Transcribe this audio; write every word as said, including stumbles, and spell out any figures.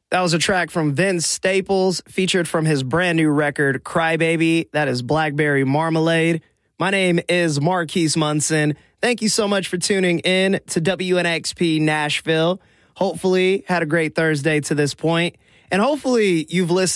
That was a track from Vince Staples, featured from his brand new record, Crybaby. That is Blackberry Marmalade. My name is Marquise Munson. Thank you so much for tuning in to W N X P Nashville. Hopefully, had a great Thursday to this point, and hopefully you've listened